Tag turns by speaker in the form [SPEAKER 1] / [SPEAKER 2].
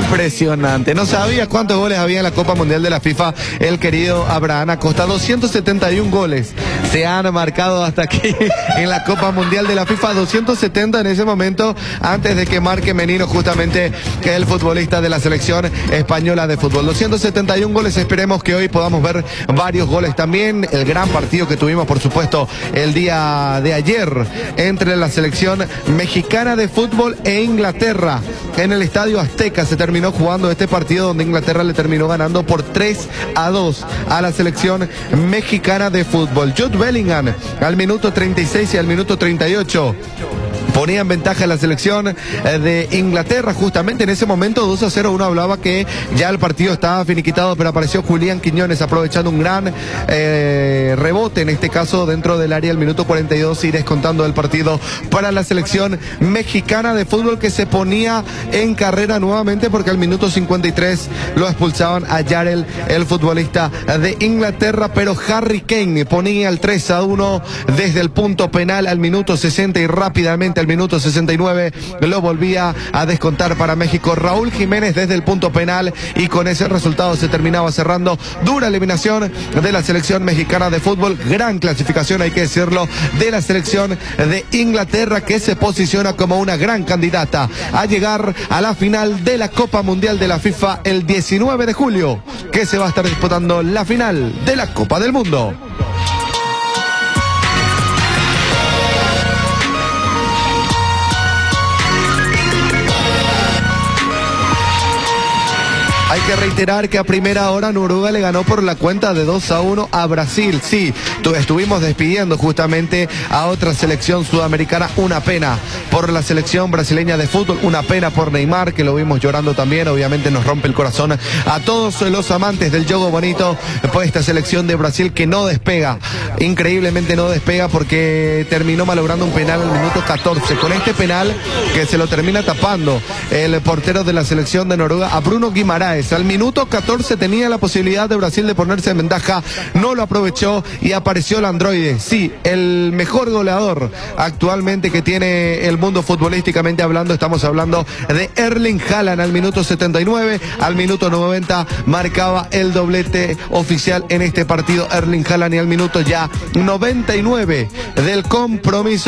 [SPEAKER 1] Impresionante. No sabía cuántos goles había en la Copa Mundial de la FIFA el querido Abraham Acosta. 271 goles se han marcado hasta aquí en la Copa Mundial de la FIFA. 270 en ese momento, antes de que marque Menino, justamente el futbolista de la selección española de fútbol. 271 goles. Esperemos que hoy podamos ver varios goles también. El gran partido que tuvimos, por supuesto, el día de ayer entre la selección mexicana de fútbol e Inglaterra. En el Estadio Azteca se terminó jugando este partido, donde Inglaterra le terminó ganando por 3-2 a la selección mexicana de fútbol. Jude Bellingham al minuto 36 y al minuto 38 ponía en ventaja la selección de Inglaterra. Justamente en ese momento 2-0. Uno hablaba que ya el partido estaba finiquitado, pero apareció Julián Quiñones aprovechando un gran rebote, en este caso dentro del área, al minuto 42, y descontando el partido para la selección mexicana de fútbol, que se ponía en carrera nuevamente, porque al minuto 53 lo expulsaban a Yarel, el futbolista de Inglaterra. Pero Harry Kane ponía el 3-1 desde el punto penal al minuto 60, y rápidamente al minuto 69 lo volvía a descontar para México Raúl Jiménez desde el punto penal, y con ese resultado se terminaba cerrando. Dura eliminación de la selección mexicana de fútbol. Gran clasificación, hay que decirlo, de la selección de Inglaterra, que se posiciona como una gran candidata a llegar a la final de la Copa Mundial de la FIFA el 19 de julio, que se va a estar disputando la final de la Copa del Mundo. Hay que reiterar que a primera hora Noruega le ganó por la cuenta de 2-1 a Brasil. Sí, estuvimos despidiendo justamente a otra selección sudamericana. Una pena por la selección brasileña de fútbol, una pena por Neymar, que lo vimos llorando también. Obviamente nos rompe el corazón a todos los amantes del juego bonito por esta selección de Brasil, que no despega, increíblemente no despega, porque terminó malogrando un penal al minuto 14. Con este penal que se lo termina tapando el portero de la selección de Noruega, a Bruno Guimaraes. Al minuto 14 tenía la posibilidad de Brasil de ponerse en ventaja, no lo aprovechó y apareció el androide. Sí, el mejor goleador actualmente que tiene el mundo futbolísticamente hablando. Estamos hablando de Erling Haaland. Al minuto 79, al minuto 90 marcaba el doblete oficial en este partido Erling Haaland, y al minuto ya 99 del compromiso